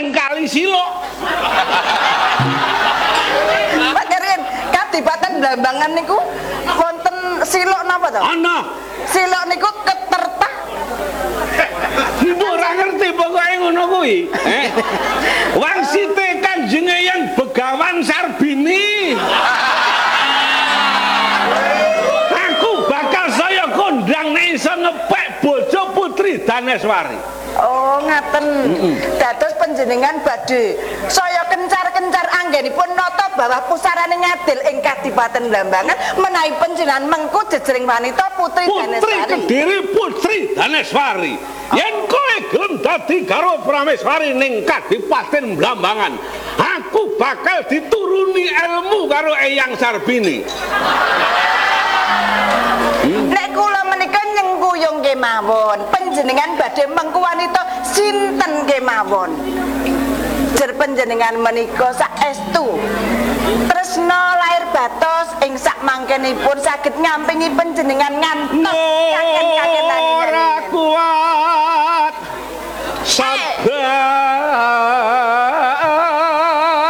ning Kali Silok. Panjenengan Kadipaten Blambangan niku wonten silok napa to? Ana. Silok niku ketertah. Mbok ora ngerti pokoke ngono kuwi. Wangsite Kanjeng Eyang Begawan Sarbini. Aku bakal saya kondang nek iso ngepek bojo Putri Daneswari. Oh, ngaten. Dados panjenengan badhe saya kencar-kencar anggenipun nata bawah pusarane ngadil ing Kadipaten Blambangan menawi panjenengan mengku jejering wanita Putri Putri Daneswari. Kediri Putri Daneswari. Yen kowe gelem dadi karo Prameswari ning Kadipaten Blambangan, aku bakal dituruni ilmu karo Eyang Sarbini. Nek kula menika nyengkuyung kemawon, panjenengan badhe mengku wanita sinten kemawon. Jer panjenengan menika saestu tresna lair batos ing sak mangkenipun saged ngampingi panjenengan ngantos kaken-kaketanipun. Ora kuat